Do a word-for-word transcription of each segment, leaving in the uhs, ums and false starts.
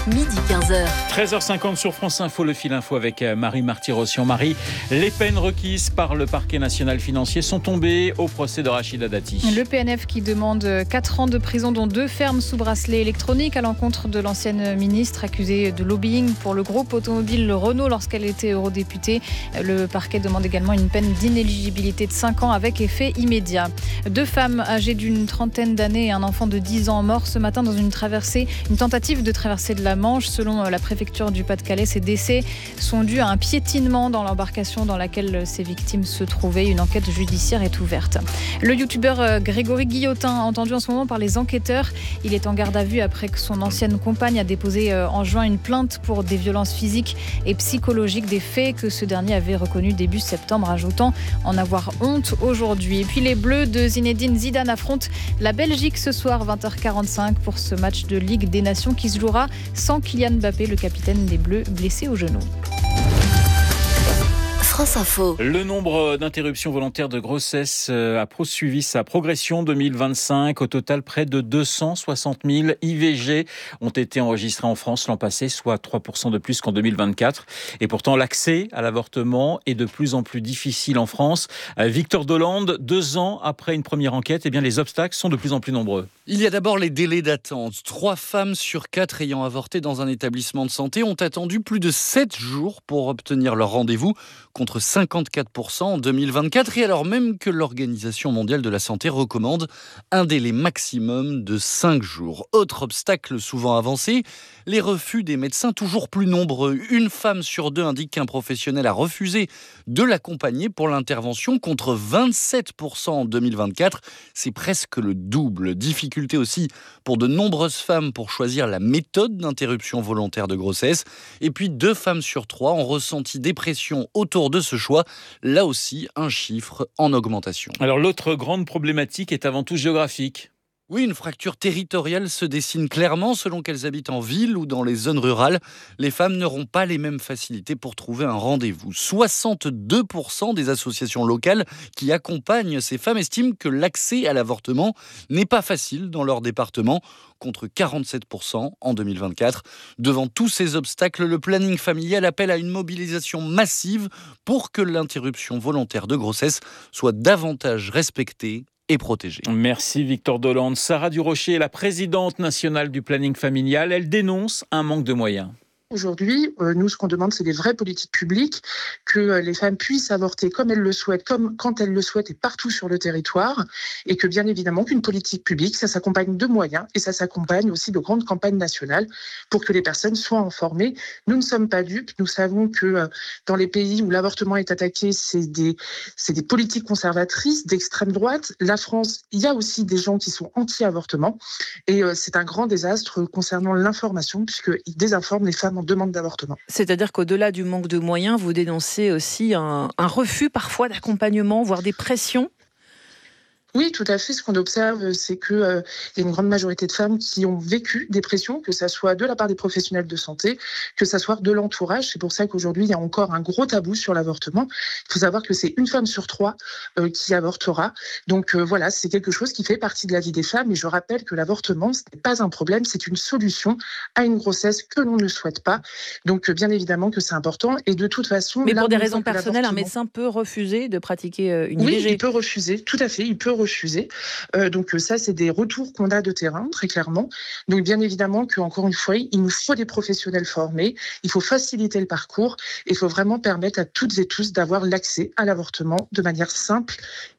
midi quinze heures. treize heures cinquante sur France Info, le fil info avec Marie Marty-Rossian. Marie, les peines requises par le parquet national financier sont tombées au procès de Rachida Dati. Le P N F qui demande quatre ans de prison, dont deux fermes sous bracelet électronique à l'encontre de l'ancienne ministre accusée de lobbying pour le groupe automobile Renault lorsqu'elle était eurodéputée. Le parquet demande également une peine d'inéligibilité de cinq ans avec effet immédiat. Deux femmes âgées d'une trentaine d'années et un enfant de dix ans morts ce matin dans une traversée, une tentative de traversée de la Manche. Selon la préfecture du Pas-de-Calais, ces décès sont dus à un piétinement dans l'embarcation dans laquelle ces victimes se trouvaient. Une enquête judiciaire est ouverte. Le youtubeur Grégory Guillotin, entendu en ce moment par les enquêteurs, il est en garde à vue après que son ancienne compagne a déposé en juin une plainte pour des violences physiques et psychologiques, des faits que ce dernier avait reconnus début septembre, ajoutant en avoir honte aujourd'hui. Et puis les Bleus de Zinedine Zidane affrontent la Belgique ce soir vingt heures quarante-cinq pour ce match de Ligue des Nations qui se jouera sans Kylian Mbappé, le capitaine des Bleus, blessé au genou. France Info. Le nombre d'interruptions volontaires de grossesse a poursuivi sa progression deux mille vingt-cinq. Au total, près de deux cent soixante mille I V G ont été enregistrés en France l'an passé, soit trois pour cent de plus qu'en deux mille vingt-quatre. Et pourtant, l'accès à l'avortement est de plus en plus difficile en France. Victor Dolande, deux ans après une première enquête, eh bien, les obstacles sont de plus en plus nombreux. Il y a d'abord les délais d'attente. Trois femmes sur quatre ayant avorté dans un établissement de santé ont attendu plus de sept jours pour obtenir leur rendez-vous, contre cinquante-quatre pour cent en deux mille vingt-quatre, et alors même que l'Organisation mondiale de la santé recommande un délai maximum de cinq jours. Autre obstacle souvent avancé, les refus des médecins toujours plus nombreux. Une femme sur deux indique qu'un professionnel a refusé de l'accompagner pour l'intervention, contre vingt-sept pour cent en deux mille vingt-quatre. C'est presque le double. Difficulté aussi pour de nombreuses femmes pour choisir la méthode d'interruption volontaire de grossesse. Et puis deux femmes sur trois ont ressenti des pressions autour de ce choix, là aussi un chiffre en augmentation. Alors l'autre grande problématique est avant tout géographique. Oui, une fracture territoriale se dessine clairement selon qu'elles habitent en ville ou dans les zones rurales. Les femmes n'auront pas les mêmes facilités pour trouver un rendez-vous. soixante-deux pour cent des associations locales qui accompagnent ces femmes estiment que l'accès à l'avortement n'est pas facile dans leur département, contre quarante-sept pour cent en deux mille vingt-quatre. Devant tous ces obstacles, le planning familial appelle à une mobilisation massive pour que l'interruption volontaire de grossesse soit davantage respectée et protégée. Merci Victor Dolande. Sarah Durocher est la présidente nationale du planning familial. Elle dénonce un manque de moyens. Aujourd'hui, euh, nous, ce qu'on demande, c'est des vraies politiques publiques, que euh, les femmes puissent avorter comme elles le souhaitent, comme quand elles le souhaitent et partout sur le territoire, et que bien évidemment qu'une politique publique, ça s'accompagne de moyens et ça s'accompagne aussi de grandes campagnes nationales pour que les personnes soient informées. Nous ne sommes pas dupes, nous savons que euh, dans les pays où l'avortement est attaqué, c'est des, c'est des politiques conservatrices d'extrême droite. La France, il y a aussi des gens qui sont anti-avortement, et euh, c'est un grand désastre concernant l'information, puisqu'ils désinforment les femmes en demande d'avortement. C'est-à-dire qu'au-delà du manque de moyens, vous dénoncez aussi un, un refus parfois d'accompagnement, voire des pressions ? Oui, tout à fait. Ce qu'on observe, c'est qu'il euh, y a une grande majorité de femmes qui ont vécu des pressions, que ça soit de la part des professionnels de santé, que ça soit de l'entourage. C'est pour ça qu'aujourd'hui, il y a encore un gros tabou sur l'avortement. Il faut savoir que c'est une femme sur trois euh, qui avortera. Donc euh, voilà, c'est quelque chose qui fait partie de la vie des femmes. Et je rappelle que l'avortement, ce n'est pas un problème, c'est une solution à une grossesse que l'on ne souhaite pas. Donc euh, bien évidemment que c'est important. Et de toute façon... Mais là, pour des raisons personnelles, un médecin peut refuser de pratiquer une I V G ? Oui, il peut refuser, tout à fait, il peut refuser. Euh, donc ça, c'est des retours qu'on a de terrain, très clairement. Donc bien évidemment qu'encore une fois, il nous faut des professionnels formés, il faut faciliter le parcours, et il faut vraiment permettre à toutes et tous d'avoir l'accès à l'avortement de manière simple.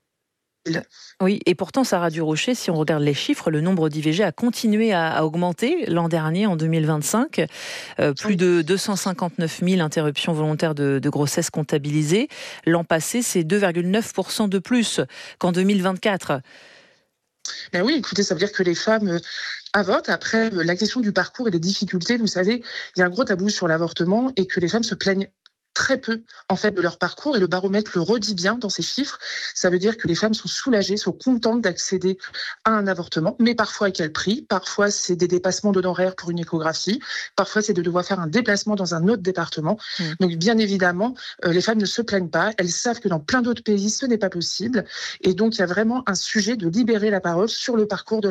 Oui, et pourtant, Sarah Durocher, si on regarde les chiffres, le nombre d'I V G a continué à, à augmenter l'an dernier, en deux mille vingt-cinq. Euh, plus de deux cent cinquante-neuf mille interruptions volontaires de, de grossesse comptabilisées. L'an passé, c'est deux virgule neuf pour cent de plus qu'en deux mille vingt-quatre. Ben oui, écoutez, ça veut dire que les femmes avortent. Après, la question du parcours et des difficultés, vous savez, il y a un gros tabou sur l'avortement et que les femmes se plaignent très peu en fait de leur parcours, et le baromètre le redit bien dans ces chiffres. Ça veut dire que les femmes sont soulagées, sont contentes d'accéder à un avortement, mais parfois à quel prix? Parfois c'est des dépassements d'honoraires pour une échographie, parfois c'est de devoir faire un déplacement dans un autre département. Mmh. Donc bien évidemment, euh, les femmes ne se plaignent pas, elles savent que dans plein d'autres pays ce n'est pas possible, et donc il y a vraiment un sujet de libérer la parole sur le parcours de